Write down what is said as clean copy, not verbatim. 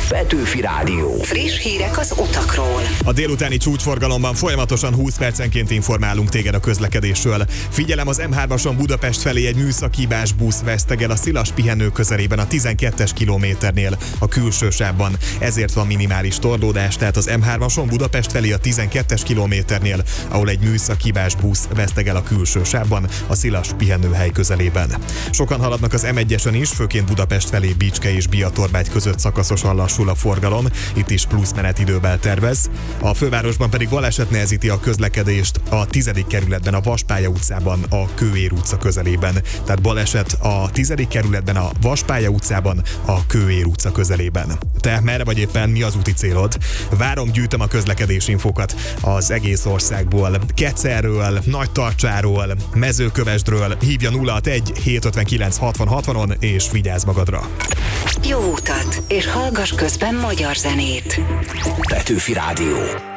Petőfi Rádió. Friss hírek az utakról. A délutáni csúcsforgalomban folyamatosan 20 percenként informálunk téged a közlekedésről. Figyelem, az M3-ason Budapest felé egy műszakhibás busz vesztegel a Szilas pihenő közelében a 12-es kilométernél a külső sávban. Ezért van minimális torlódás, tehát az M3-ason Budapest felé a 12-es kilométernél, ahol egy műszakhibás busz vesztegel a külső sávban a Szilas pihenőhely közelében. Sokan haladnak az M1-esen is, főként Budapest felé Bicske és Biatorbágy között szakaszosan lassul a forgalom, itt is plusz menetidővel tervez. A fővárosban pedig baleset nehezíti a közlekedést a 10. kerületben a Vaspálya utcában a Kőér utca közelében. Tehát baleset a 10. kerületben a Vaspálya utcában a Kőér utca közelében. Te merre vagy éppen, mi az úti célod? Várom, gyűjtöm a közlekedési infokat az egész országból. Kecerről, Nagytarcsáról, Mezőkövesdről. Hívja 061 759 60 60-on és vigyázz magadra. Jó utat, és hallgass közben magyar zenét. Petőfi Rádió.